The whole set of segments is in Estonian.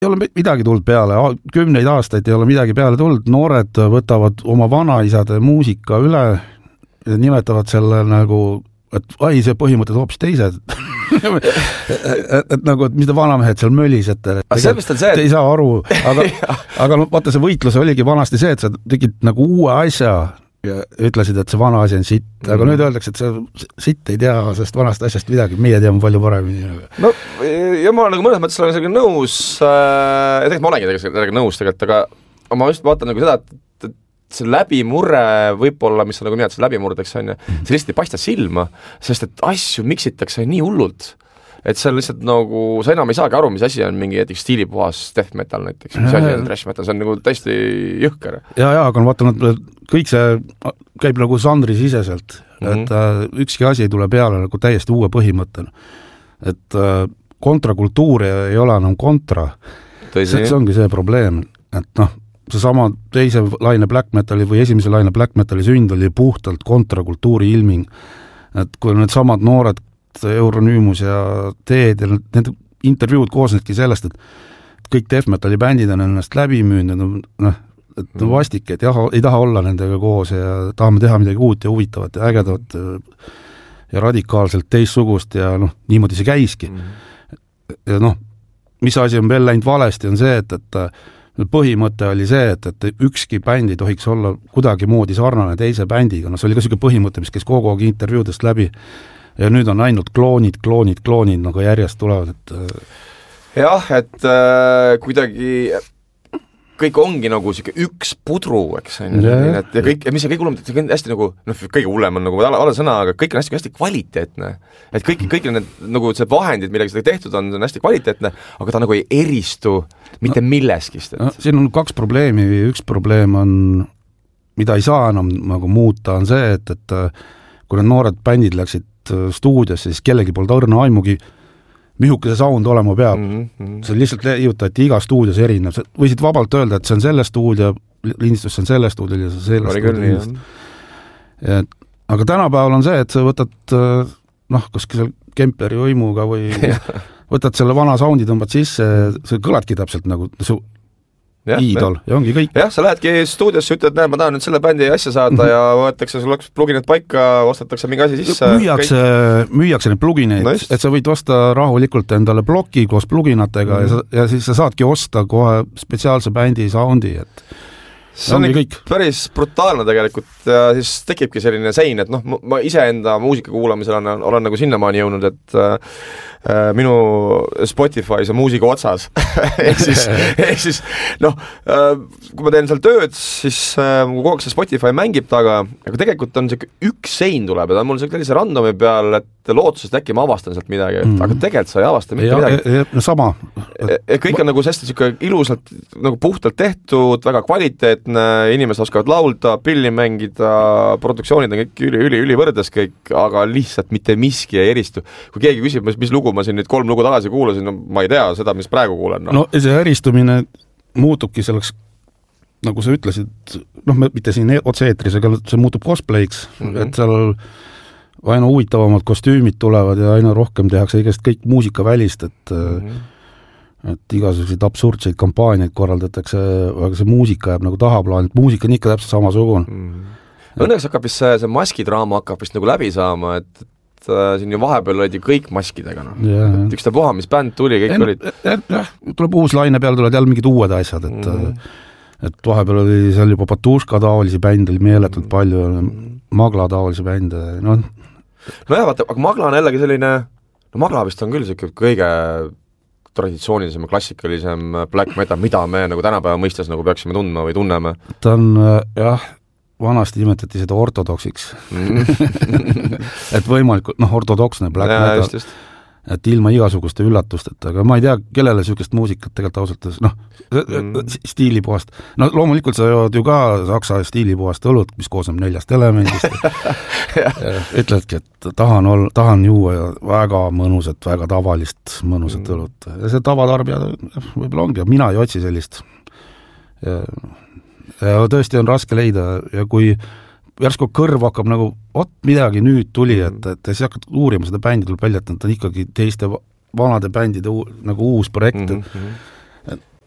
ei ole midagi tulnud peale, 10 aastaid ei ole midagi peale tulnud, noored võtavad oma vanaisade muusika üle ja nimetavad selle nagu, et see põhimõtted hoopis teised. et nagu, et mis te vanamehed seal mölisete. Te ei saa aru, aga vaata, see võitlus oligi vanasti see, et sa tegid nagu uue asja ja ütlesid, et see vana asi on sitt, aga nüüd öeldakse, et see sitt ei tea sellest vanast asjast midagi, meie teame palju paremini. No, ja ma olen nagu mõnes mõttes olen sellega nõus, ja tegelikult ma olengi sellega nõus tegelikult, aga ma just vaatan nagu seda, et see läbimurre võib-olla, mis on nagu nii, et see läbimurdeks on, see lihtsalt ei paista silma, sest et asju miksitakse nii hullult, et see on lihtsalt nagu, sa enam ei saagi aru, mis asi on mingi näiteks stiilipuhas death metal näiteks, mis asi on trash metal, see on nagu täiesti jõhker. Ja, aga vaata, kõik see käib nagu žanrisiseselt, et ükski asi ei tule peale nagu täiesti uue põhimõttena. Et kontrakultuur ei ole enam kontra. See ongi see probleem, et see sama teise laine black metali või esimese laine black metali sünd oli puhtalt kontrakultuuri ilming. Et kui need samad noored Euronüümus ja Teed ja need intervjuud koosnedki sellest, et kõik death metali bändid on ennast läbi müünud, et vastik, et jah, ei taha olla nendega koos ja tahame teha midagi uut ja huvitavat ja ägedat ja radikaalselt teistsugust ja niimoodi see käiski. Ja mis asi on veel läinud valesti, on see, et põhimõte oli see, et ükski bänd ei tohiks olla kuidagi moodi sarnane teise bändiga, see oli ka selline põhimõte, mis käis kogu aeg intervjuudest läbi ja nüüd on ainult kloonid nagu järjest tulevad, et jah, et kuidagi kõik ongi nagu siuke üks pudru, eks on, ja kõik, ja mis on kõik hullem, et see on hästi nagu, kõige hullem on nagu ala sõna, aga kõik on hästi kvaliteetne, et kõik need nagu see vahendid, millega seda tehtud on hästi kvaliteetne, aga ta nagu ei eristu mitte milleskist. Siin on 2 probleemi, üks probleem on, mida ei saa enam nagu muuta, on see, et kui need noored bändid läksid stuudiosse, siis kellegi poolt õrna aimugi, mihuke see sound olema peab. See lihtsalt leiutati iga stuudios erinev. Võisid vabalt öelda, et see on selle stuudio lindistus, see on selle stuudio ja see selle stuudio lindistus. Aga tänapäeval on see, et sa võtad kas seal Kempleri õimuga või võtad selle vana soundi, tõmbad sisse, see kõladki täpselt nagu su iidol ja ongi kõik. Jah, sa lähedki stuudiosse, ütled, ma tahan nüüd selle bändi asja saada ja võetakse sul pluginid paika, ostetakse mingi asi sisse. Müüakse neid plugineid, et sa võid osta rahulikult endale ploki koos pluginatega ja siis sa saadki osta kohe spetsiaalse bändi soundi, et see on päris brutaalne tegelikult ja siis tekibki selline sein, et ma ise enda muusika kuulamisel olen nagu sinnamaani jõudnud, et minu Spotify see muusika otsas ehk siis kui ma teen seal tööd, siis kogu aeg see Spotify mängib taga, aga tegelikult on see üks sein tuleb ja ta on mul sellise randomi peal, et lootuses äkki ma avastan sealt midagi, aga tegelikult sa ei avasta mitte midagi. Sama. Kõik on nagu hästi ilusalt nagu puhtalt tehtud, väga kvaliteetne, inimesed oskavad laulda, pilli mängida, produktsioonid on kõik üli võrdes kõik, aga lihtsalt mitte miski ei eristu. Kui keegi küsib, mis lugu ma siin nüüd 3 lugu tagasi kuulasin, ma ei tea seda, mis praegu kuulen. No see eristumine muutubki selleks, nagu sa ütlesid, mitte siin otse-eetris, aga see muutub cosplayks, et seal aina huvitavamad kostüümid tulevad ja aina rohkem tehakse igast kõik muusika välist, et igasuguseid absurdseid kampaaniaid korraldatakse, aga see muusika jääb nagu tahaplaani, et muusika on ikka täpselt samasugune. Õnneks hakkab vist see maskidraama hakkab vist nagu läbi saama, et siin ju vahepeal olid ju kõik maskidega, et üks ta puha, mis bänd tuli, kõik olid. Tuleb uus laine peal, tulevad jälle mingid uued asjad, et vahepeal oli seal juba Patuška taolisi bände, oli meeletult palju, Magla taolisi bände, Nojah, vaata, aga Magla on jällegi selline, Magla vist on küll selline kõige traditsioonilisem ja klassikalisem black metal, mida me nagu tänapäeva mõistes nagu peaksime tundma või tunneme. Ta on, vanasti nimetati seda ortodoksiks. Et võimalikult, ortodoksne black metal. Just. Et ilma igasuguste üllatusteta, aga ma ei tea, kellele sükest muusikat tegelikult ausalt stiilipuhast. Loomulikult sa jood ju ka saksa stiilipuhast õlut, mis koosneb 4 elemendist. Ütledki, et tahan juua ja väga mõnusat, väga tavalist mõnusat õlut. Ja see tavatarbija võib-olla ongi, mina ei otsi sellist. Ja tõesti on raske leida ja kui järsku kõrv hakkab nagu, midagi nüüd tuli, et siis hakkad uurima seda bändi, tuleb välja, et ta on ikkagi teiste vanade bändide nagu uus projekt.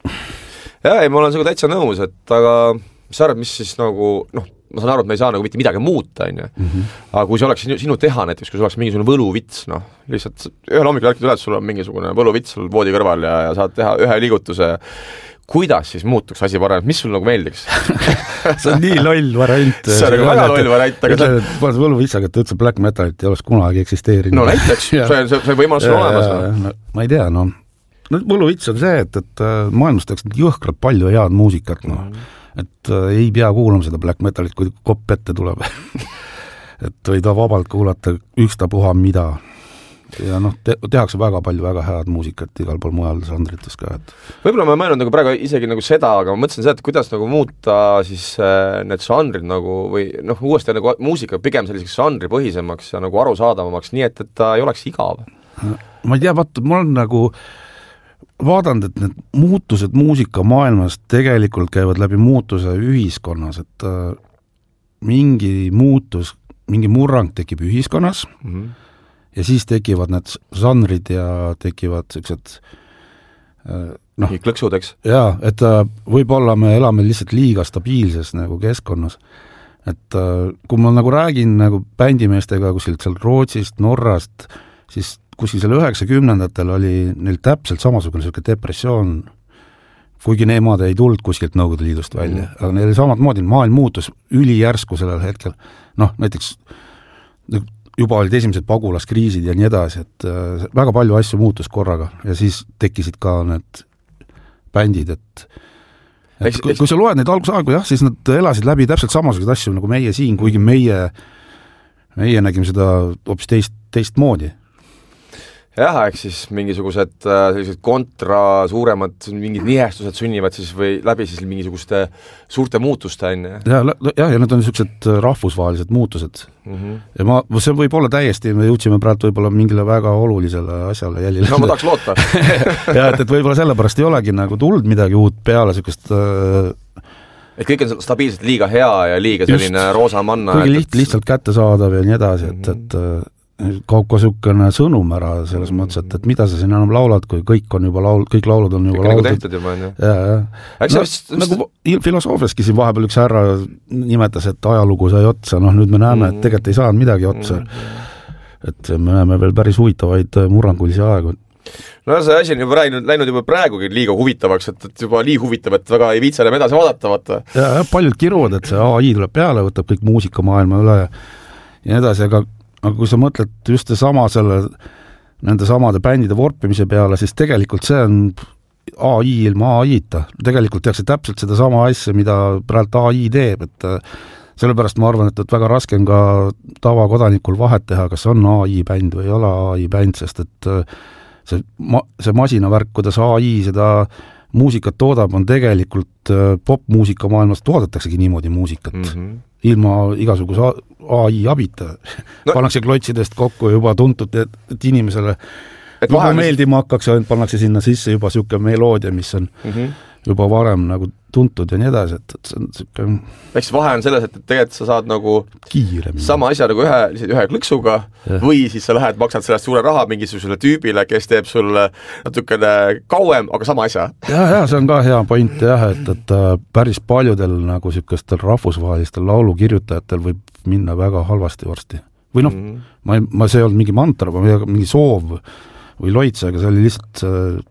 Jaa, ei, ma olen sinuga täitsa nõus, et aga mis sa arvad, mis siis nagu, noh, ma saan aru, et me ei saa nagu mitte midagi muuta, on ju. Aga kui see oleks sinu teha näiteks, kui sul oleks mingisugune võluvits, noh, lihtsalt ühel hommikul ärkad üles, sul on mingisugune võluvits sul voodi kõrval ja saad teha ühe liigutuse, kuidas siis muutuks asi parem, mis sul nagu meeldiks? See on nii loll variant. See on nagu väga loll variant, aga see võluvitsaga, et üldse black metalit ei oleks kunagi eksisteerinud. No näiteks, see võimalus on olemas. Ma ei tea, no võluvits on see, et maailmas tehakse jõhkralt palju head muusikat, noh. Et ei pea kuulama seda black metalit, kui kopp ette tuleb. Et võid vabalt kuulata ükstapuha mida. Ja noh, tehakse väga palju väga head muusikat igal pool mujal žanrites ka. Et... Võib-olla ma mõelnud nagu praegu isegi nagu seda, aga ma mõtlesin seda, et kuidas nagu muuta siis need žanrid nagu või noh, uuesti nagu muusika pigem selliseks žanripõhisemaks ja nagu arusaadavamaks, nii et ta ei oleks igav. Ma ei tea, vaata, mul on nagu vaadanud, et need muutused muusikamaailmas tegelikult käivad läbi muutuse ühiskonnas, et mingi muutus, mingi murrang tekib ühiskonnas ja siis tekivad need žanrid ja tekivad sellised noh, klõksud, eks? Jaa, et võib-olla me elame lihtsalt liiga stabiilses nagu keskkonnas. Et kui ma nagu räägin nagu bändimeestega kuskilt seal Rootsist, Norrast, siis kuskil seal 90-ndatel oli neil täpselt samasugune selline depressioon, kuigi nemad ei tulnud kuskilt Nõukogude Liidust välja, aga neil oli samad moodi, maailm muutus ülijärsku sellel hetkel. Noh, näiteks juba olid esimesed pagulaskriisid ja nii edasi, et väga palju asju muutus korraga ja siis tekkisid ka need bändid, et kui sa loed neid algusaegu, jah, siis nad elasid läbi täpselt samasugused asju nagu meie siin, kuigi meie nägime seda hoopis teist moodi. Jah, eks siis mingisugused sellised kontra suuremad mingid nihestused sunnivad siis või läbi siis mingisuguste suurte muutuste enne. Ja need on niisugused rahvusvahelised muutused. Ja see võib olla täiesti, me jõudsime praegu võib-olla mingile väga olulisele asjale jälile. No ma tahaks loota. Ja, et võib-olla sellepärast ei olegi nagu tulnud midagi uut peale, niisugust et kõik on stabiilselt liiga hea ja liiga selline roosa manna. Kuigi lihtsalt kätte saadav ja nii edasi, et kauka niisugune sõnum ära selles mõttes, et mida sa siin enam laulad, kui kõik on juba kõik laulud on juba laulud. Kõik tehtud juba, on ju. Nagu filosoofiaski siin vahepeal üks härra nimetas, et ajalugu sai otsa, noh nüüd me näeme, et tegelikult ei saanud midagi otsa. Et me näeme veel päris huvitavaid murrangulisi aegu. No see asi on juba läinud juba praegugi liiga huvitavaks, et juba nii huvitav, et väga ei viitsele edasi vaadata, vaata. Ja paljud kiruvad, et see AI tuleb peale, võtab kõik muusikamaailma üle ja edasi, aga kui sa mõtled just sama nende samade bändide vorpimise peale, siis tegelikult see on AI ilma AI-ta. Tegelikult tehakse täpselt seda sama asja, mida praegu AI teeb, et sellepärast ma arvan, et väga raske on ka tavakodanikul vahet teha, kas on AI-bänd või ei ole AI-bänd, sest et see masinavärk, kuidas AI seda muusikat toodab, on tegelikult popmuusika maailmas toodettaksegi niimoodi muusikat. Ilma igasuguse AI abita. Pannakse klotsidest kokku juba tuntud, et inimesele juba meeldima hakkaks ja pannakse sinna sisse juba niisugune meloodia, mis on juba varem nagu tuntud ja nii edasi, et see on niisugune... Eks vahe on selles, et tegelikult sa saad nagu kiiremini sama asja nagu ühe klõksuga või siis sa lähed, maksad sellest suure raha mingisugusele tüübile, kes teeb sulle natukene kauem, aga sama asja. Ja, see on ka hea point, jah, et päris paljudel nagu niisugustel rahvusvahelistel laulukirjutajatel võib minna väga halvasti varsti. Või noh, see ei olnud mingi mantra, mingi soov või loitse, aga see oli lihtsalt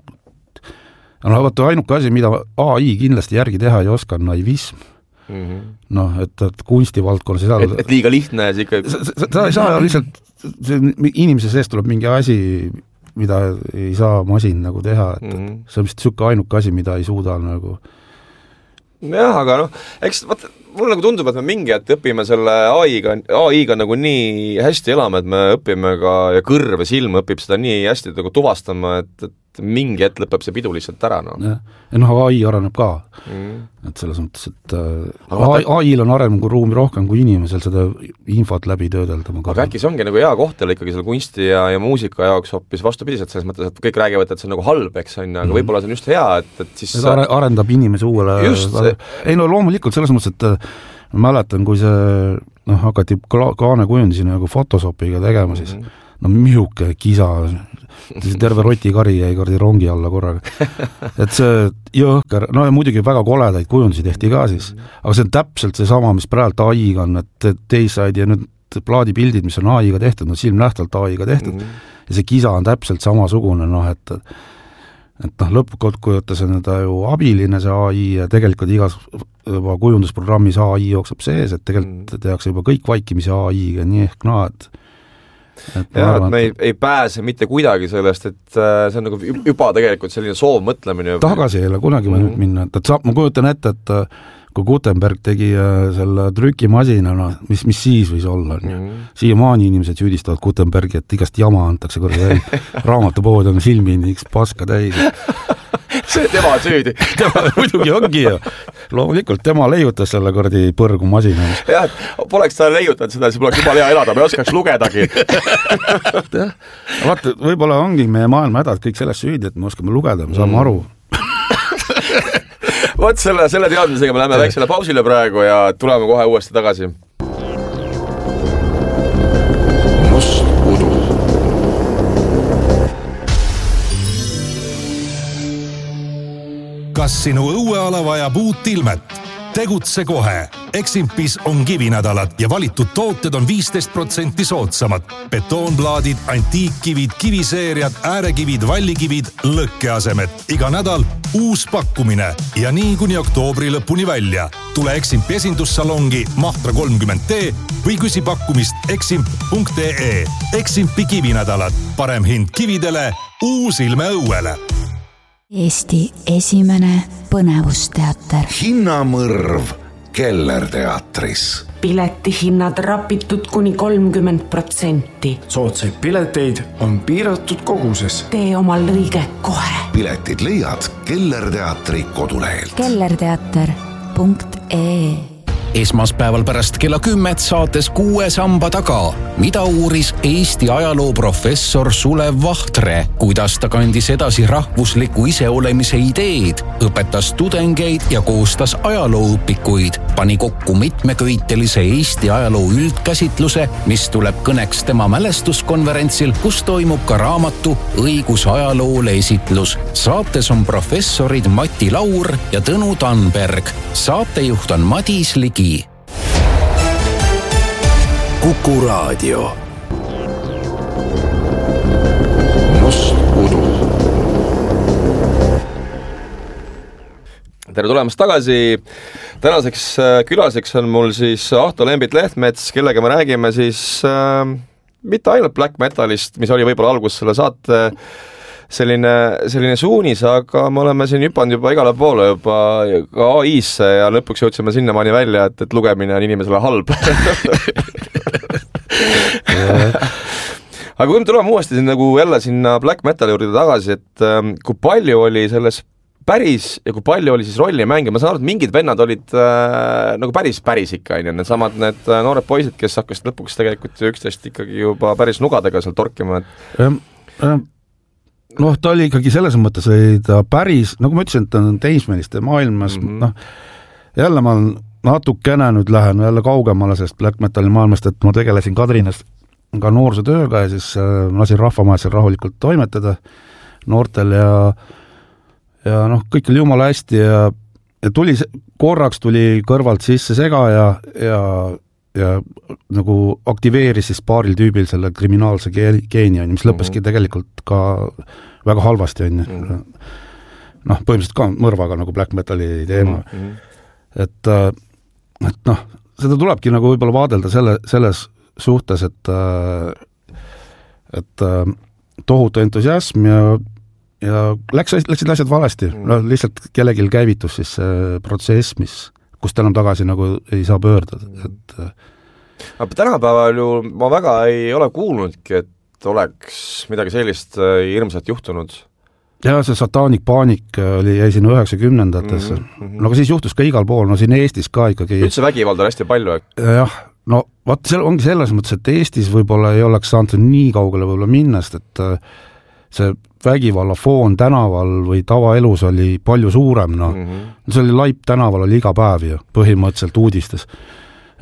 vaata ainuke asi, mida AI kindlasti järgi teha ei oska, on naivism. Noh, et kunstivaldkonnas et liiga lihtne ja see ikka... Sa ei saa lihtsalt, inimese seest tuleb mingi asi, mida ei saa masin nagu teha, et see on vist niisugune ainuke asi, mida ei suuda nagu... Jah, aga noh, eks vaata, mulle nagu tundub, et me mingi hetk õpime selle AI-ga nagu nii hästi elama, et me õpime ka ja kõrv ja silm õpib seda nii hästi nagu tuvastama, et mingi hetk lõpeb see pidu lihtsalt ära. No. Ja AI areneb ka. Et selles mõttes, et AI-l on arenguruumi rohkem kui inimesel seda infot läbi töödelda. Aga äkki see ongi nagu hea kohtele ikkagi selle kunsti ja muusika jaoks hoopis vastupidiselt selles mõttes, et kõik räägivad, et see on nagu halb, eks on, aga võib-olla see on just hea, et siis... arendab inimese uuele... Ei no loomulikult selles mõttes, et mäletan, kui see hakati kaanekujundisi nagu Photoshopiga tegema, siis no mihuke kisa, terve rotikari jäi kardi rongi alla korraga. Et see jõhker, no ja muidugi väga koledaid kujundusi tehti ka siis, aga see on täpselt see sama, mis praegu AI-ga on, et Dayside ja nüüd plaadipildid, mis on AI-ga tehtud, no silmnähtavalt AI-ga tehtud ja see kisa on täpselt samasugune, noh, et lõpukult kujutas enda ju abiline see AI ja tegelikult igas juba kujundusprogrammis AI jookseb sees, et tegelikult tehakse juba kõik vaikimisi AI-ga, nii ehk naa, et me ei pääse mitte kuidagi sellest, et see on nagu juba tegelikult selline soovmõtlemine. Tagasi ei ole kunagi võinud minna, et ma kujutan ette, et kui Gutenberg tegi selle trükimasina, no, mis siis võis olla. Siiamaani inimesed süüdistavad Gutenbergi, et igast jama antakse korda raamatupood on silmini üks paska täis. See tema süüdi. Tema muidugi ongi ju. Loomulikult tema leiutas selle kordi põrgu masina. Jah, poleks ta leiutanud seda, siis poleks juba hea elada, me oskaks lugedagi. Vaata, võib-olla ongi meie maailma hädad kõik sellest süüdi, et me oskame lugeda, me saame aru. Võt selle teadmisega me läheme väiksele pausile praegu ja tuleme kohe uuesti tagasi. Must udu. Kas sinu õueala vajab uut ilmet? Tegutse kohe. Eximpis on kivinädalad ja valitud tooted on 15% soodsamad. Betoonplaadid, antiikkivid, kiviseeriad, äärekivid, vallikivid, lõkkeasemed. Iga nädal uus pakkumine ja nii kuni oktoobri lõpuni välja. Tule Eximpi esindussalongi Mahtra 30T või küsi pakkumist eximp.ee. Eximpi kivinädalad. Parem hind kividele, uus ilme õuele. Eesti esimene põnevusteater. Hinnamõrv Kellerteatris. Piletihinnad rapitud kuni 30%. Soodsaid pileteid on piiratud koguses. Tee omal lõige kohe. Piletid leiad Kellerteatri kodulehelt. kellerteater.ee. Esmaspäeval pärast kella 10 saates 6 samba taga. Mida uuris Eesti ajaloo professor Sulev Vahtre? Kuidas ta kandis edasi rahvusliku iseolemise ideed, õpetas tudengeid ja koostas ajalooõpikuid, pani kokku mitmeköitelise Eesti ajaloo üldkäsitluse, mis tuleb kõneks tema mälestuskonverentsil, kus toimub ka raamatu õigusajaloole esitlus. Saates on professorid Mati Laur ja Tõnu Tanberg. Saatejuht on Madis Ligi. Kuku Raadio. Must udu. Tere tulemast tagasi. Tänaseks külaseks on mul siis Ahto Lembit Lehtmets, kellega me räägime siis mitte ainult black metalist, mis oli võib-olla algus selle saate selline suunis, aga me oleme siin hüpanud juba igale poole juba ka AI-sse ja lõpuks jõudsime sinnamaani välja, et lugemine on inimesele halb. Aga kui me tuleme uuesti nagu jälle sinna black metal juurde tagasi, et kui palju oli selles päris ja kui palju oli siis rolli mänge, ma saan aru, et mingid vennad olid nagu päris ikka, need samad need noored poisid, kes hakkasid lõpuks tegelikult üksteist ikkagi juba päris nugadega seal torkima, et noh, ta oli ikkagi selles mõttes, ta päris, nagu ma ütlesin, et ta on teismeliste maailmas, noh, jälle ma natukene nüüd lähen jälle kaugemale sellest black metali maailmast, et ma tegelesin Kadrinas ka noorsootööga ja siis lasin rahvamajas seal rahulikult toimetada noortel ja noh, kõik oli jumala hästi ja korraks tuli kõrvalt sisse segaja ja nagu aktiveeris siis paaril tüübil selle kriminaalse geeni, mis lõppeski tegelikult ka väga halvasti, on. Noh, põhimõtteliselt ka mõrvaga nagu black metali teema. Et noh, seda tulebki nagu võib-olla vaadelda selles suhtes, et tohutu entusiasm ja läksid asjad valesti. No, lihtsalt kellegil käivitus siis see protsess, kust enam tagasi nagu ei saa pöörda. Aga tänapäeval ju ma väga ei ole kuulnudki, et oleks midagi sellist hirmsat juhtunud. Ja see sataanik paanik jäi siin 90-ndates. No aga siis juhtus ka igal pool, no siin Eestis ka ikkagi. Üldse vägivald on hästi palju. Jah, no vaat ongi selles mõttes, et Eestis võib-olla ei oleks saanud nii kaugele võib-olla minnast, et see vägivalla foon tänaval või tavaelus oli palju suurem, no. See oli laip tänaval oli iga päev ju põhimõtteliselt uudistes.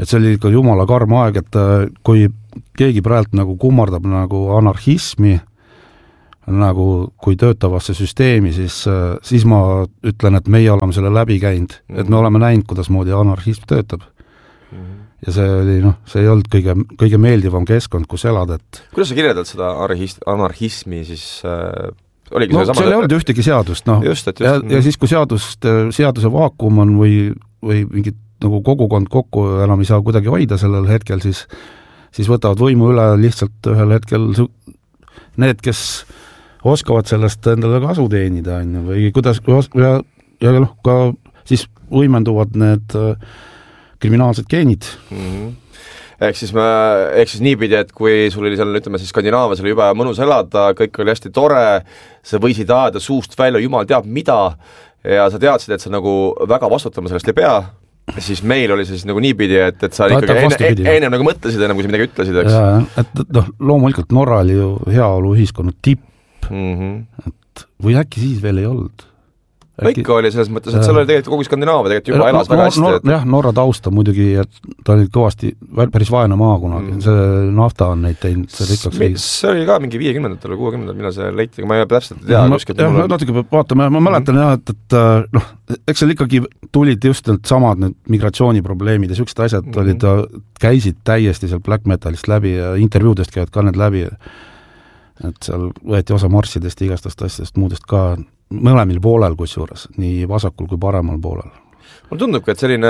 et see oli ikka jumala karm aeg, et kui keegi praegu nagu kummardab nagu anarhismi, nagu kui töötavasse süsteemi, siis ma ütlen, et meie oleme selle läbi käinud, et me oleme näinud, kuidas moodi anarhism töötab. Ja see oli, see ei olnud kõige meeldivam keskkond, kus elada, et kuidas sa kirjeldad seda anarhismi, siis oligi see seal ei olnud ühtegi seadust, just. Ja siis, kui seaduse vaakum on või mingid nagu kogukond kokku enam ei saa kuidagi hoida sellel hetkel, siis võtavad võimu üle lihtsalt ühel hetkel need, kes oskavad sellest endale kasu teenida, või kuidas, ja ka siis võimenduvad need kriminaalsed geenid. Ehk siis niipidi, et kui sul oli seal, ütleme siis Skandinaavias oli juba mõnus elada, kõik oli hästi tore, sa võisid ajada suust välja, jumal teab mida, ja sa teadsid, et sa nagu väga vastutama sellest ei pea, siis meil oli siis nagu niipidi, et sa ikkagi ennem nagu mõtlesid, ennem kui sa midagi ütlesid, eks? Jaa, et loomulikult Norra oli ju heaolu ühiskonna tipp, et või äkki siis veel ei olnud? Ikka oli selles mõttes, et seal oli tegelikult kogu Skandinaavia tegelikult juba elas väga hästi. Jah, Norra tausta muidugi, et ta oli kõvasti päris vaene maa kunagi, see nafta on neid teinud, see oli ka mingi 50-ndatel või 60-ndatel, millal see leiti, ma ei täpselt tea. Natuke peab vaatama, ma mäletan jah, et eks seal ikkagi tulid just need samad need migratsiooniprobleemid ja sellised asjad käisid täiesti seal black metalist läbi ja intervjuudest käivad ka need läbi, et seal võeti osa marssidest ja igastast asjadest muudest ka mõlemil poolel kusjuures, nii vasakul kui paremal poolel. Mulle tundubki, et selline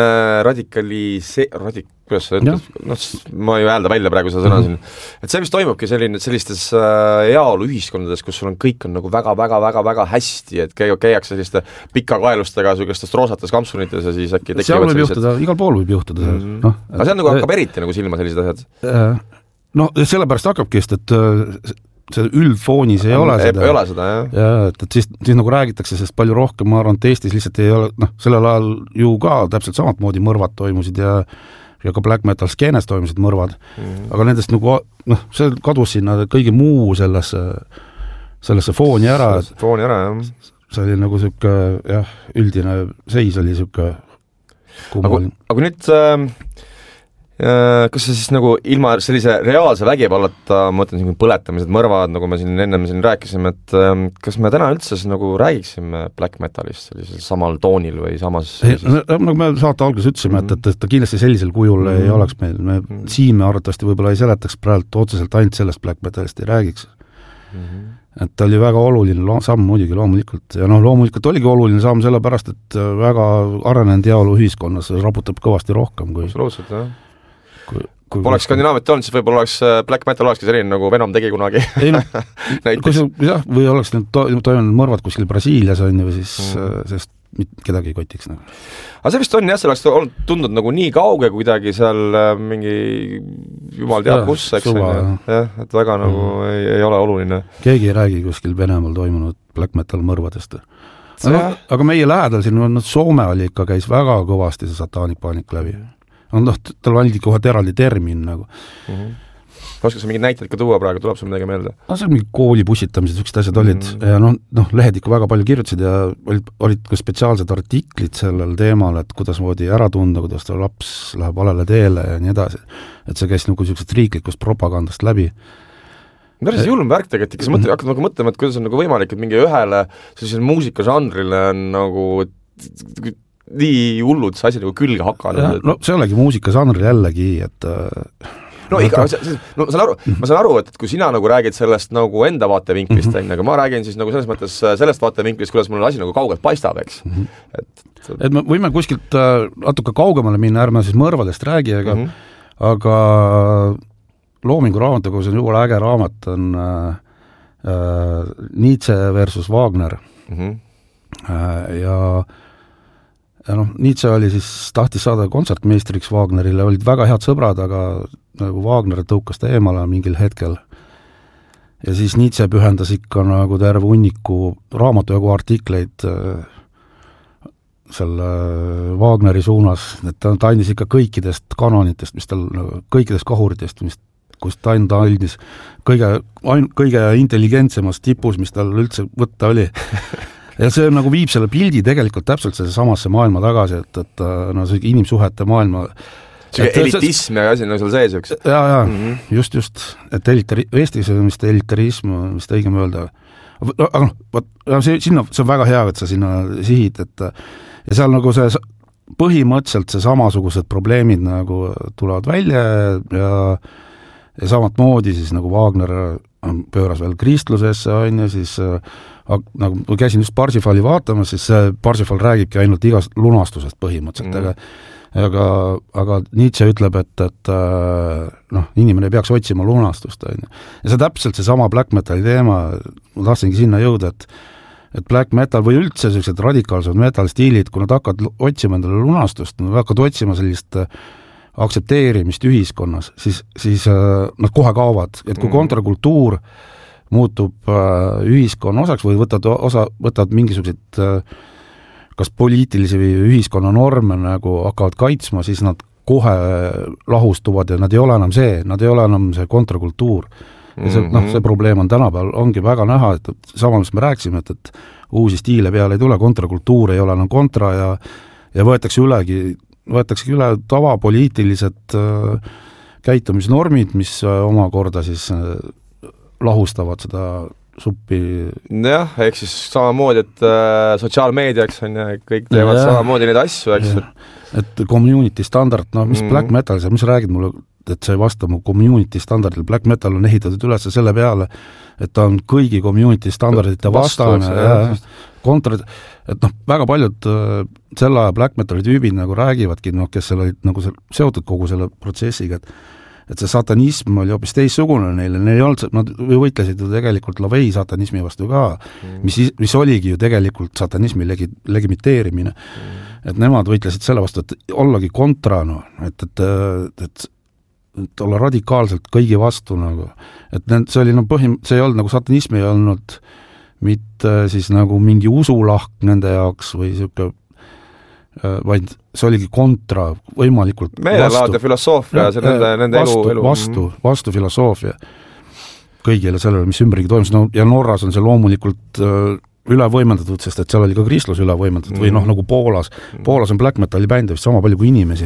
kuidas sa ütled, ma ei häälda välja praegu seda sõna siin, et see vist toimubki sellistes heaolu ühiskondades, kus sul on kõik on nagu väga hästi, et käiakse selliste pikakaelustega sellistes roosates kampsunites ja siis äkki seal võib juhtuda, igal pool võib juhtuda. Aga see on nagu hakkab eriti nagu silma sellised asjad? Sellepärast hakkabki, et see üldfoonis ei ole seda. Ei ole seda, jah. Ja, et siis nagu räägitakse sellest palju rohkem, ma arvan, et Eestis lihtsalt ei ole, sellel ajal ju ka täpselt samat moodi mõrvad toimusid ja ka black metal skeenes toimusid mõrvad, aga nendest nagu, see kadus sinna kõigi muu sellesse fooni ära. Fooni ära, jah. See oli nagu selline, jah, üldine seis oli selline kummaline. Aga nüüd kas see siis nagu ilma sellise reaalse vägivallata, ma mõtlen siin põletamised, mõrvad, nagu me siin ennem rääkisime, et kas me täna üldse nagu räägiksime black metalist sellisel samal toonil või samas nagu me saate alguses ütlesime, et ta kindlasti sellisel kujul ei oleks meil, siin me arvatavasti võib-olla ei seletaks praegu otseselt ainult sellest black metalist ei räägiks. Et ta oli väga oluline samm muidugi loomulikult ja loomulikult oligi oluline samm sellepärast, et väga arenenud heaolu ühiskonnas raputab kõvasti rohkem kui absoluutselt, jah. Kui poleks Skandinaaviat olnud, siis võib-olla oleks black metal olekski selline, nagu Venom tegi kunagi. Või oleks toimunud mõrvad kuskil Brasiilias on või siis sest kedagi ei kotiks. Aga see vist on, jah, see oleks tundnud nagu nii kauge kuidagi seal mingi jumal teab kus, eks jah, et väga nagu ei ole oluline. Keegi ei räägi kuskil Venemaal toimunud black metal mõrvadest. Aga meie lähedal siin Soome oli ikka käis väga kõvasti see sataanik paanik läbi. Tal valdi kohe eraldi termin nagu. Oskad sa mingid näiteid ka tuua praegu, tuleb sul midagi meelde? See mingi kooli pussitamised, sellised asjad olid ja lehed ikka väga palju kirjutasid ja olid ka spetsiaalsed artiklid sellel teemal, et kuidas moodi ära tunda, kuidas ta laps läheb valele teele ja nii edasi. Et see käis nagu sellisest riiklikust propagandast läbi. Päris julm värk tegelikult, kas hakkad nagu mõtlema, et kuidas on nagu võimalik, et mingi ühele sellisele muusikažanrile on nagu nii hullud see asi nagu külge hakanud. See olegi muusikažanril jällegi, et ma saan aru, et kui sina nagu räägid sellest nagu enda vaatevinklist, aga ma räägin siis nagu selles mõttes sellest vaatevinklist, kuidas mul asi nagu kaugelt paistab, eks. Et me võime kuskilt natuke kaugemale minna, ärme siis mõrvadest räägi, aga Loomingu raamatukogus on jumala äge raamat, on Nietzsche versus Wagner. Ja Nietzsche oli siis, tahtis saada kontsertmeistriks Wagnerile, olid väga head sõbrad, aga nagu Wagner tõukas ta eemale mingil hetkel. Ja siis Nietzsche pühendas ikka nagu terve hunniku raamatujagu artikleid selle Wagneri suunas, et ta andis ikka kõikidest kanonitest, mis tal, kõikidest kahuritest, kus ta andis kõige intelligentsemas tipus, mis tal üldse võtta oli. Ja see nagu viib selle pildi tegelikult täpselt selle samasse maailma tagasi, et see inimsuhete maailma elitism ja asi seal sees, üks. Jaa, just, et Eestis on vist elitarism, vist õigem öelda. Aga see on väga hea, et sa sinna sihid, et ja seal nagu see põhimõtteliselt see samasugused probleemid nagu tulevad välja ja samat moodi siis nagu Wagner pööras veel kristlusesse, on ju, siis nagu käisin just Parsifali vaatamas, siis Parsifal räägibki ainult igast lunastusest põhimõtteliselt, aga Nietzsche ütleb, et inimene ei peaks otsima lunastust, on ju. Ja see täpselt see sama black metali teema, ma tahtsingi sinna jõuda, et black metal või üldse sellised radikaalsed metal-stiilid, kui nad hakkavad otsima endale lunastust, nad hakkavad otsima sellist aktsepteerimist ühiskonnas, siis nad kohe kaovad, et kui kontrakultuur muutub ühiskonna osaks või võtavad mingisuguseid kas poliitilisi või ühiskonna norme nagu hakkavad kaitsma, siis nad kohe lahustuvad ja nad ei ole enam see kontrakultuur. Ja see probleem on tänapäeval, ongi väga näha, et sama, mis me rääksime, et uusi stiile peale ei tule, kontrakultuur ei ole enam kontra ja võetakse üle tavapoliitilised käitumisnormid, mis omakorda siis lahustavad seda suppi. Jah, ehk siis samamoodi, et sotsiaalmeediaks on ja kõik teevad samamoodi neid asju, eks. Et community standard, mis black metal, mis räägid mulle, et see ei vasta mu community standardile, black metal on ehitatud üles selle peale, et ta on kõigi community standardite vastane et väga paljud selle aja black metali tüübid nagu räägivadki, kes olid nagu seotud kogu selle protsessiga, et see satanism oli hoopis teissugune neile, neil ei olnud, nad võitlesid ju tegelikult lavei satanismi vastu ka, mis oligi ju tegelikult satanismi legimiteerimine. Et nemad võitlesid selle vastu, et ollagi kontra, et olla radikaalselt kõigi vastu nagu. Et see oli see ei olnud nagu satanism ei olnud mitte siis nagu mingi usulahk nende jaoks või siuke, vaid see oligi kontra võimalikult meelelaad ja filosoofia nende elu vastu filosoofia kõigile sellele, mis ümbergi toimus, ja Norras on see loomulikult ülevõimendatud, sest et seal oli ka kristlus ülevõimendatud või nagu Poolas on black metali bände vist sama palju kui inimesi.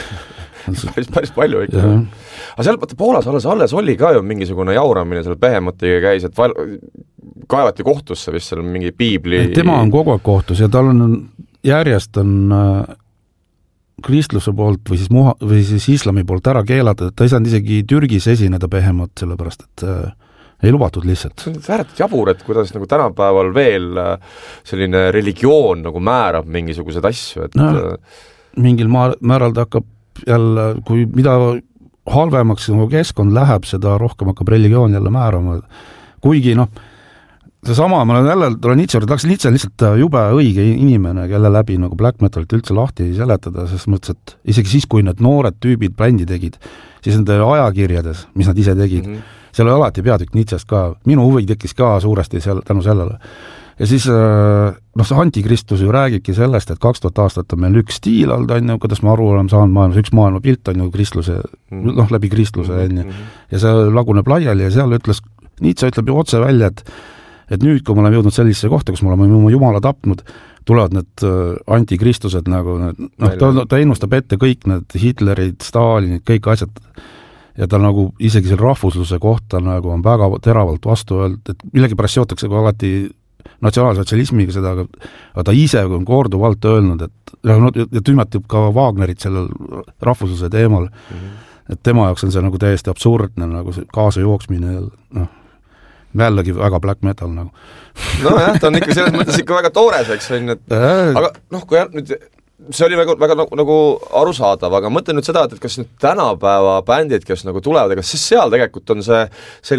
Päris palju ikka. Aga seal Poolas alles oli ka ju mingisugune jauramine seal Behemotiga käis, et kaevati kohtusse vist seal mingi piibli. Tema on kogu aeg kohtus ja tal on järjest on kristluse poolt või siis islami poolt ära keelata, et ta ei saanud isegi Türgis esineda Behemot, sellepärast et ei lubatud lihtsalt. See on ääretult jabur, et kuidas nagu tänapäeval veel selline religioon nagu määrab mingisugused asju, et mingil määral ta hakkab jälle, kui mida halvemaks nagu keskkond läheb, seda rohkem hakkab religioon jälle määrama. Kuigi seesama, ma olen jälle Nietzsche on lihtsalt jube õige inimene, kelle läbi nagu black metalit üldse lahti seletada, sest mõttes, et isegi siis, kui need noored tüübid bändi tegid, siis nende ajakirjades, mis nad ise tegid, seal oli alati peatükk Nietzschest ka, minu huvi tekkis ka suuresti tänu sellele. Ja siis see antikristus ju räägibki sellest, et 2000 aastat on meil üks stiil olnud, on ju, kuidas me aru oleme saanud maailmas, üks maailma pilt on ju kristluse, läbi kristluse, on ju, ja see laguneb laiali ja seal Nietzsche ütleb ju otse välja, et nüüd, kui me oleme jõudnud sellisesse kohta, kus me oleme oma jumala tapnud, tulevad need antikristused nagu, ta ennustab ette kõik need Hitlerid, Stalinid, kõik asjad, ja ta nagu isegi selle rahvusluse kohta nagu on väga teravalt vastu öelnud, et millegipärast seotakse ka alati natsionaalsotsialismiga seda, aga ta ise on korduvalt öelnud, et tümetub ka Wagnerit sellel rahvusluse teemal, et tema jaoks on see nagu täiesti absurdne nagu see kaasa jooksmine jällegi väga black metal nagu. Jah, ta on ikka selles mõttes ikka väga toores, eks on, et aga kui nüüd see oli väga nagu arusaadav, aga mõtlen nüüd seda, et kas nüüd tänapäeva bändid, kes nagu tulevad, kas siis seal tegelikult on see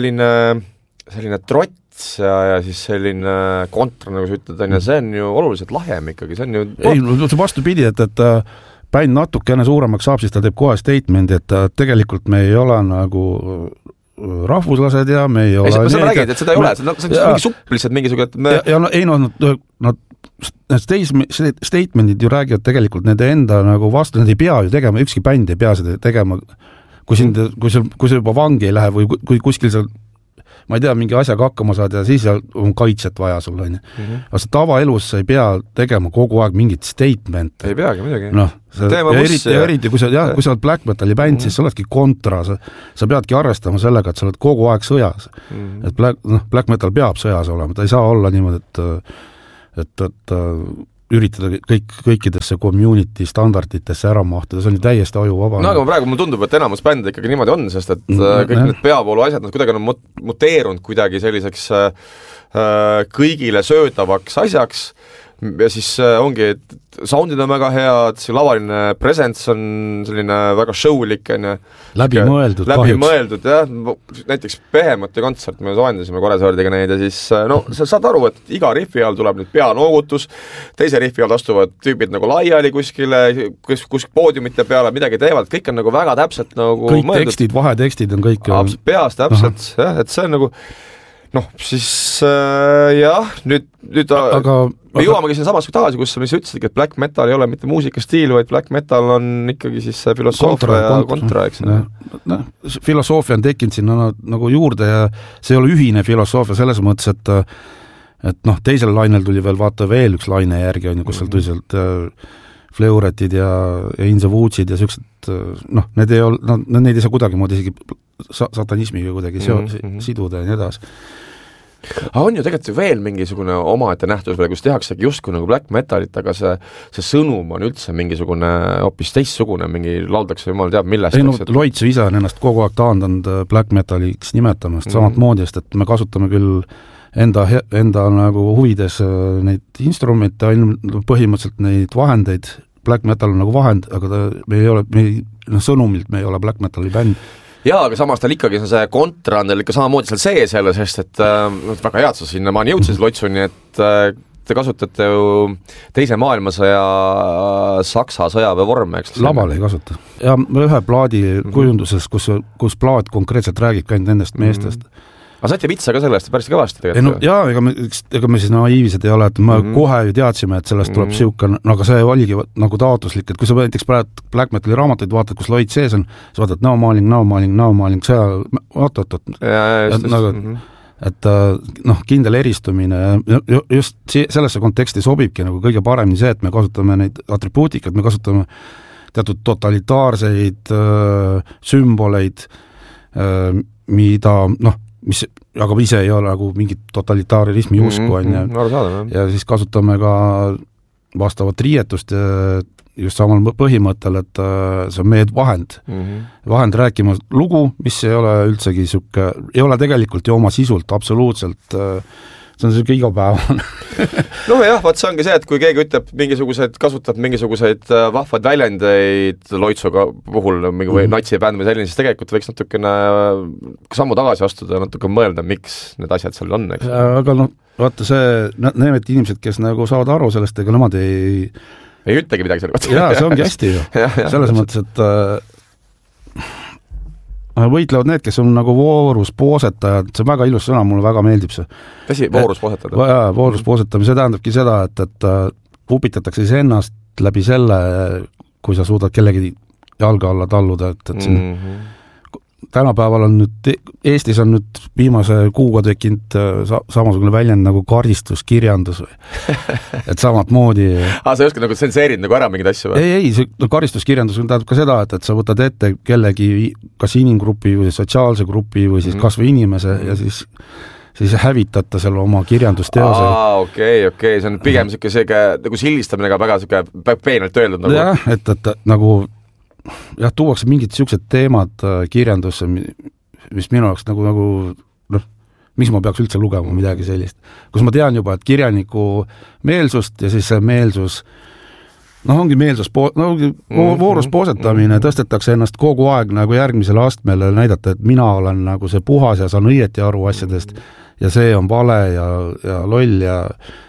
selline trots ja siis selline kontra, nagu sa ütled, ja see on ju oluliselt lahjem ikkagi, see on ju see vastupidi, et bänd natukene suuremaks saab, siis ta teeb kohe statemendi, et tegelikult me ei ole nagu rahvuslased ja me ei ole... Sa räägid, et seda ei ole, see on mingi supp lihtsalt mingisugune... Need statementid ju räägivad tegelikult nende enda nagu vastu, nad ei pea ju tegema, ükski bänd ei pea seda tegema, kui sa juba vangi ei lähe või kui kuskil seal ma ei tea, mingi asjaga hakkama saad ja siis on kaitset vaja sul, on ju. Aga see tavaelus sa ei pea tegema kogu aeg mingit statement. Ei peagi, midagi. Noh, eriti kui sa oled black metali bänd, siis sa oledki kontra, sa peadki arvestama sellega, et sa oled kogu aeg sõjas. Et black metal peab sõjas olema, ta ei saa olla niimoodi, et üritada kõikidesse community standarditesse ära mahtuda, see on täiesti ajuvaba. No aga praegu mulle tundub, et enamus bände ikkagi niimoodi on, sest et kõik need peavoolu asjad, nad kuidagi on muteerunud kuidagi selliseks kõigile söödavaks asjaks ja siis ongi, et soundid on väga head, see lavaline presence on selline väga showlik, läbimõeldud kahjuks. Jah, näiteks Behemoti kontsert, me soendasime Koresaardiga neid ja siis sa saad aru, et iga riffi all tuleb nüüd peanoogutus, teise riffi all astuvad tüübid nagu laiali kuskile, kus poodiumite peale midagi teevad, kõik on nagu väga täpselt nagu kõik mõeldud. Tekstid, vahetekstid on kõik peas täpselt, jah, et see on nagu siis jah, nüüd aga me jõuamegi siin samas tagasi, kus sa ütlesid, et black metal ei ole mitte muusikastiil, vaid black metal on ikkagi siis filosoofia ja kontra, eks. Filosoofia on tekkinud sinna nagu juurde ja see ei ole ühine filosoofia selles mõttes, et teisel lainel tuli veel üks laine järgi, kus seal tuli sealt Fleuretid ja In the Woodsid ja sellised, need ei saa kuidagimoodi isegi satanismiga kuidagi siduda ja nii edasi. Aga on ju tegelikult veel mingisugune omaette nähtus veel, kus tehaksegi justkui nagu black metalit, aga see sõnum on üldse mingisugune hoopis teistsugune, mingi lauldakse jumal teab millest. Loitsu ise on ennast kogu aeg taandanud black metaliks nimetamast, samat moodist, et me kasutame küll enda nagu huvides neid instrumente, põhimõtteliselt neid vahendeid, black metal on nagu vahend, aga sõnumilt me ei ole black metali bänd. Jaa, aga samas tal ikkagi see kontra on teil ikka samamoodi seal sees jälle, sest et väga head sa sinna maani jõudsid Loitsuni, et te kasutate ju teise maailmasõja Saksa sõjaväevorme, eks? Laval ei kasuta. Ja ühe plaadi kujunduses, kus plaat konkreetselt räägib ainult nendest meestest. Aga saite vitsa ka sellest päris kõvasti tegelikult? Jaa, ega me siis naiivised ei ole, et me kohe ju teadsime, et sellest tuleb siuke, aga see oligi nagu taotluslik, et kui sa näiteks black metali raamatuid vaatad, kus Loit sees on, sa vaatad now maaling, see et kindel eristumine ja just sellesse konteksti sobibki nagu kõige paremini see, et me kasutame neid atribuutikat, me kasutame teatud totalitaarseid sümboleid, mida mis aga ise ei ole nagu mingit totalitarismi usku ja siis kasutame ka vastavat riietust just samal põhimõttel, et see on meie vahend rääkima lugu, mis ei ole üldsegi ei ole tegelikult ju oma sisult absoluutselt, see on selline igapäevane. Jah, vaat see ongi see, et kui keegi ütleb kasutab mingisuguseid vahvad väljendeid Loitsuga puhul või natsibänd või selline, siis tegelikult võiks natukene sammu tagasi astuda ja natuke mõelda, miks need asjad seal on, eks. Aga vaata need inimesed, kes nagu saavad aru sellest, ega nemad ei ütlegi midagi selle kohta. Jaa, see ongi hästi ju. Selles mõttes, et võitlevad need, kes on nagu vooruspoosetajad, see on väga ilus sõna, mulle väga meeldib see. Tõsi, vooruspoosetada? Jaa, vooruspoosetamine, see tähendabki seda, et upitatakse siis ennast läbi selle, kui sa suudad kellegi jalga alla talluda, et siin tänapäeval on nüüd, Eestis on nüüd viimase kuuga tekkinud samasugune väljend nagu karistuskirjandus või. Et samat moodi. Sa ei oska nagu tsenseerid nagu ära mingid asju või? Ei, see karistuskirjandus tähendab ka seda, et sa võtad ette kellegi kas inimgrupi või sotsiaalse grupi või siis kas või inimese ja siis hävitada selle oma kirjandusteose. Okei, see on pigem selline nagu sildistamine, aga väga peenelt öeldud nagu. Jah, et nagu tuuakse mingid siuksed teemad kirjandusse, mis minu jaoks nagu miks ma peaks üldse lugema midagi sellist. Kus ma tean juba, et kirjaniku meelsust ja siis see meelsus, ongi meelsus, vooruspoosetamine, tõstetakse ennast kogu aeg nagu järgmisele astmele näidata, et mina olen nagu see puhas ja saan õieti aru asjadest ja see on vale ja loll ja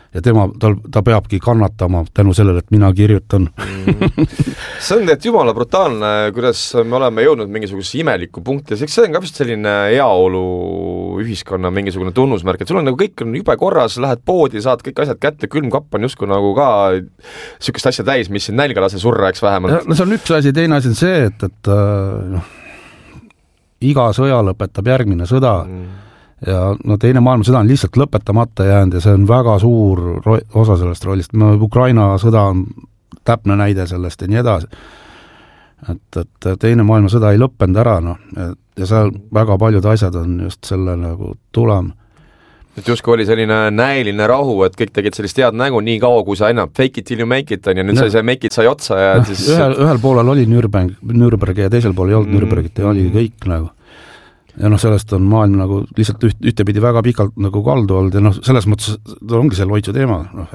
ta peabki kannatama tänu sellele, et mina kirjutan. See on jumala brutaalne, kuidas me oleme jõudnud mingisuguse imeliku punkti ja see on ka vist selline heaolu ühiskonna mingisugune tunnusmärk, et sul on nagu kõik on jube korras, lähed poodi, saad kõik asjad kätte, külmkapp on justkui nagu ka sükest asja täis, mis siin nälga lase surra, eks vähemalt. See on üks asi, teine asi on see, et iga sõja lõpetab järgmine sõda ja no teine maailmasõda on lihtsalt lõpetamata jäänud ja see on väga suur osa sellest rollist. Ukraina sõda on täpne näide sellest ja nii edasi. Et teine maailmasõda ei lõppenud ära, no, ja seal väga paljud asjad on just selle nagu tulem. Et justkui oli selline näiline rahu, et kõik tegid sellist head nägu nii kaua, kui sa enam fake it till you make it on ja nüüd see make it sai otsa ja siis... Ühel poolel oli Nürnberg ja teisel pool ei olnud Nürnbergit ja oli kõik nagu. Ja noh, sellest on maailm nagu lihtsalt ühtepidi väga pikalt nagu kaldu olnud ja noh, selles mõttes ongi see loitsu teema, noh,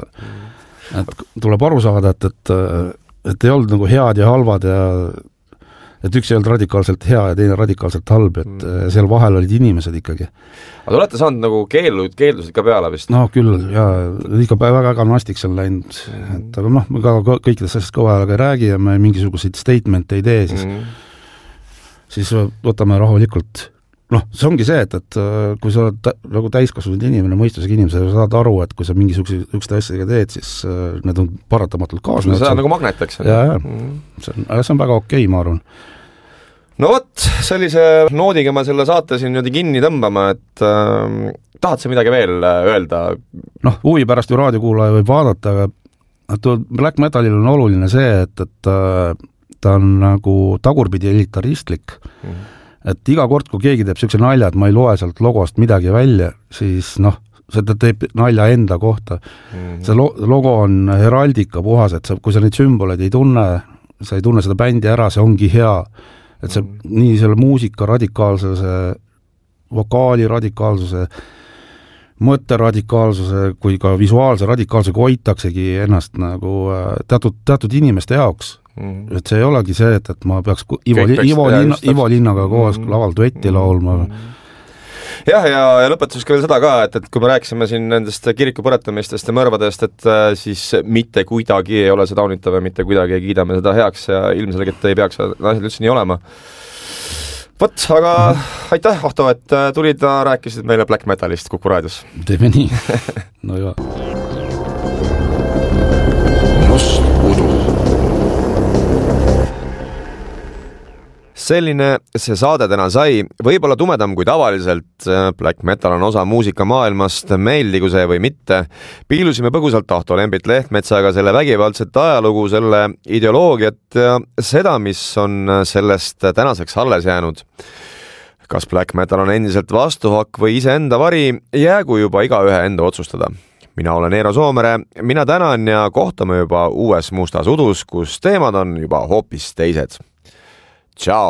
et tuleb aru saada, et ei olnud nagu head ja halvad ja et üks ei olnud radikaalselt hea ja teine radikaalselt halb, et seal vahel olid inimesed ikkagi. Aga te olete saanud nagu keeldusid ka peale vist? No küll, jaa, ikka väga nastik seal läinud, et aga noh, me ka kõikidest asjast kõva ajaga ei räägi ja me mingisuguseid statemente ei tee, siis võtame rahulikult. Noh, see ongi see, et kui sa oled nagu täiskasvanud inimene, mõistusega inimese, sa saad aru, et kui sa mingisugust asjadega teed, siis need on paratamatult kaasnevad. See on nagu magnet, eks? Jaa, see on väga okei, ma arvan. No vot, sellise noodiga ma selle saate siin kinni tõmbama, et tahad sa midagi veel öelda? Noh, huvi pärast ju raadiokuulaja võib vaadata, aga black metalil on oluline see, et ta on nagu tagurpidi elitaristlik. Et iga kord, kui keegi teeb sellise nalja, et ma ei loe sealt logost midagi välja, siis noh, seda teeb nalja enda kohta. See logo on heraldika puhas, et kui sa neid sümboleid ei tunne, sa ei tunne seda bändi ära, see ongi hea. Et see nii selle muusika radikaalsuse, vokaali radikaalsuse, mõtte radikaalsuse kui ka visuaalse radikaalsusega hoitaksegi ennast nagu teatud inimeste jaoks. Et see ei olegi see, et ma peaks Ivo Linnaga koos laval duetti laulma. Jah, ja lõpetuseks veel seda ka, et kui me rääkisime siin nendest kiriku põretamistest ja mõrvadest, et siis mitte kuidagi ei ole see taunitav ja mitte kuidagi ei kiidame seda heaks ja ilmselgelt ei peaks asjad üldse nii olema. Võt, aga aitäh, Ahto, et tulid ja rääkisid meile Black Metalist Kuku raadios. Teeme nii. No juba. Must udu. Selline see saade täna sai, võib-olla tumedam kui tavaliselt, black metal on osa muusikamaailmast, meeldigu see või mitte. Piilusime põgusalt Ahto Lembit Lehtmetsaga selle vägivaldset ajalugu, selle ideoloogiat ja seda, mis on sellest tänaseks alles jäänud. Kas black metal on endiselt vastuhakk või iseenda vari, jäägu juba igaühe enda otsustada. Mina olen Eero Soomere, mina tänan ja kohtame juba uues mustas udus, kus teemad on juba hoopis teised. Ciao!